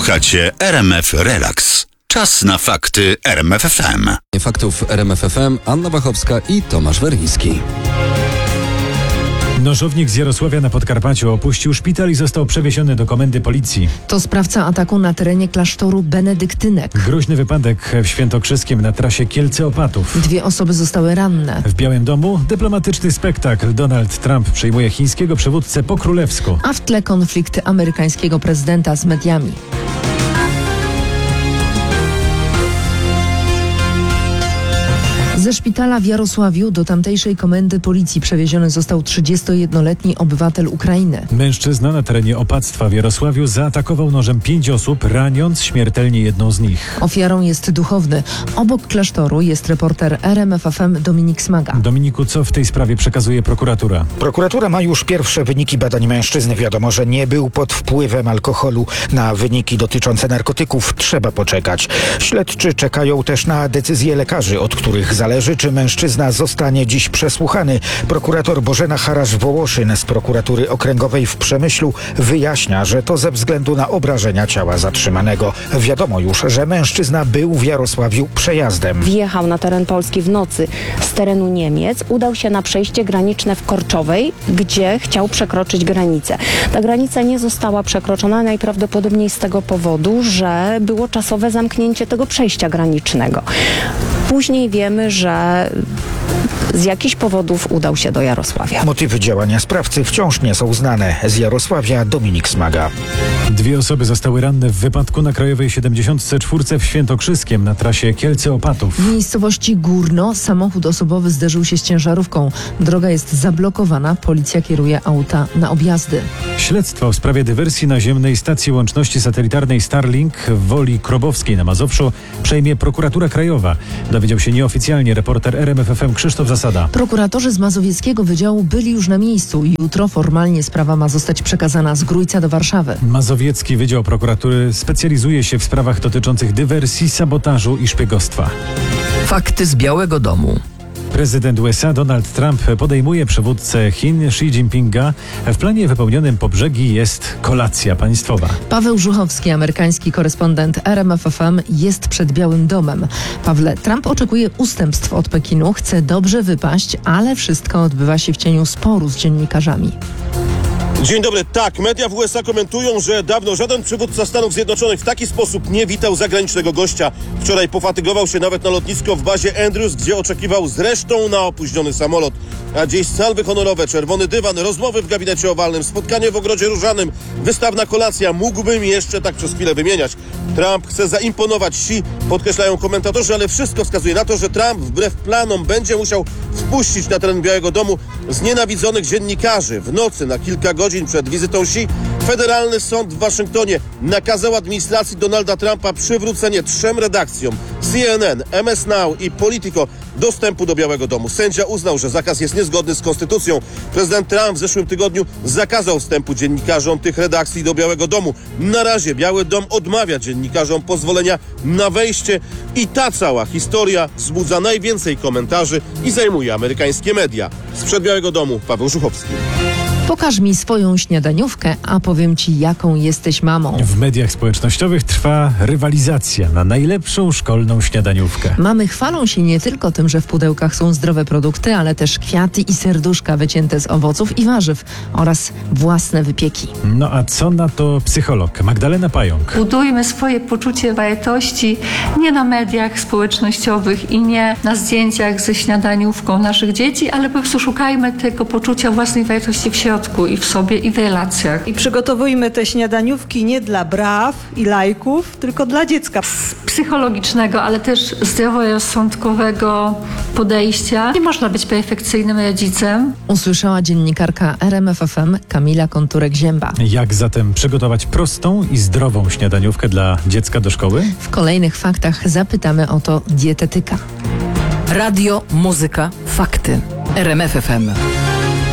Słuchacie RMF Relax. Czas na fakty RMF FM. Faktów RMF FM, Anna Wachowska i Tomasz Werliński. Nożownik z Jarosławia na Podkarpaciu opuścił szpital i został przewieziony do komendy policji. To sprawca ataku na terenie klasztoru benedyktynek. Groźny wypadek w Świętokrzyskiem na trasie Kielce-Opatów. 2 osoby zostały ranne. W Białym Domu dyplomatyczny spektakl. Donald Trump przyjmuje chińskiego przywódcę po królewsku. A w tle konflikt amerykańskiego prezydenta z mediami. Ze szpitala w Jarosławiu do tamtejszej komendy policji przewieziony został 31-letni obywatel Ukrainy. Mężczyzna na terenie opactwa w Jarosławiu zaatakował nożem 5 osób, raniąc śmiertelnie jedną z nich. Ofiarą jest duchowny. Obok klasztoru jest reporter RMF FM Dominik Smaga. Dominiku, co w tej sprawie przekazuje prokuratura? Prokuratura ma już pierwsze wyniki badań mężczyzny. Wiadomo, że nie był pod wpływem alkoholu. Na wyniki dotyczące narkotyków trzeba poczekać. Śledczy czekają też na decyzje lekarzy, od których zależy, czy mężczyzna zostanie dziś przesłuchany. Prokurator Bożena Harasz-Wołoszyn z prokuratury okręgowej w Przemyślu wyjaśnia, że to ze względu na obrażenia ciała zatrzymanego. Wiadomo już, że mężczyzna był w Jarosławiu przejazdem. Wjechał na teren Polski w nocy z terenu Niemiec, udał się na przejście graniczne w Korczowej, gdzie chciał przekroczyć granicę. Ta granica nie została przekroczona najprawdopodobniej z tego powodu, że było czasowe zamknięcie tego przejścia granicznego. Później wiemy, że z jakichś powodów udał się do Jarosławia. Motywy działania sprawcy wciąż nie są znane. Z Jarosławia Dominik Smaga. 2 osoby zostały ranne w wypadku na Krajowej 74 w Świętokrzyskiem na trasie Kielce-Opatów. W miejscowości Górno samochód osobowy zderzył się z ciężarówką. Droga jest zablokowana, policja kieruje auta na objazdy. Śledztwo w sprawie dywersji naziemnej stacji łączności satelitarnej Starlink w Woli Krobowskiej na Mazowszu przejmie prokuratura krajowa. Dowiedział się nieoficjalnie reporter RMF FM Krzysztof Zasada. Prokuratorzy z Mazowieckiego Wydziału byli już na miejscu i jutro formalnie sprawa ma zostać przekazana z Grójca do Warszawy. Mazowiecki Wydział Prokuratury specjalizuje się w sprawach dotyczących dywersji, sabotażu i szpiegostwa. Fakty z Białego Domu. Prezydent USA Donald Trump podejmuje przywódcę Chin Xi Jinpinga. W planie wypełnionym po brzegi jest kolacja państwowa. Paweł Żuchowski, amerykański korespondent RMF FM, jest przed Białym Domem. Pawle, Trump oczekuje ustępstw od Pekinu, chce dobrze wypaść, ale wszystko odbywa się w cieniu sporu z dziennikarzami. Dzień dobry. Tak, media w USA komentują, że dawno żaden przywódca Stanów Zjednoczonych w taki sposób nie witał zagranicznego gościa. Wczoraj pofatygował się nawet na lotnisko w bazie Andrews, gdzie oczekiwał zresztą na opóźniony samolot. A dziś salwy honorowe, czerwony dywan, rozmowy w gabinecie owalnym, spotkanie w ogrodzie różanym, wystawna kolacja. Mógłbym jeszcze tak przez chwilę wymieniać. Trump chce zaimponować Xi, podkreślają komentatorzy, ale wszystko wskazuje na to, że Trump wbrew planom będzie musiał wpuścić na teren Białego Domu znienawidzonych dziennikarzy. W nocy na kilka godzin przed wizytą Xi federalny sąd w Waszyngtonie nakazał administracji Donalda Trumpa przywrócenie 3 redakcjom CNN, MS Now i Politico dostępu do Białego Domu. Sędzia uznał, że zakaz jest niezgodny z konstytucją. Prezydent Trump w zeszłym tygodniu zakazał wstępu dziennikarzom tych redakcji do Białego Domu. Na razie Biały Dom odmawia dziennikarzom pozwolenia na wejście i ta cała historia wzbudza najwięcej komentarzy i zajmuje amerykańskie media. Sprzed Białego Domu Paweł Żuchowski. Pokaż mi swoją śniadaniówkę, a powiem ci, jaką jesteś mamą. W mediach społecznościowych trwa rywalizacja na najlepszą szkolną śniadaniówkę. Mamy chwalą się nie tylko tym, że w pudełkach są zdrowe produkty, ale też kwiaty i serduszka wycięte z owoców i warzyw oraz własne wypieki. No a co na to psycholog Magdalena Pająk? Budujmy swoje poczucie wartości nie na mediach społecznościowych i nie na zdjęciach ze śniadaniówką naszych dzieci, ale po prostu szukajmy tego poczucia własnej wartości w środku i w sobie i w relacjach. I przygotowujmy te śniadaniówki nie dla braw i lajków, tylko dla dziecka. Z psychologicznego, ale też zdroworozsądkowego podejścia. Nie można być perfekcyjnym rodzicem. Usłyszała dziennikarka RMF FM Kamila Konturek-Zięba. Jak zatem przygotować prostą i zdrową śniadaniówkę dla dziecka do szkoły? W kolejnych faktach zapytamy o to dietetyka. Radio, muzyka, fakty. RMF FM.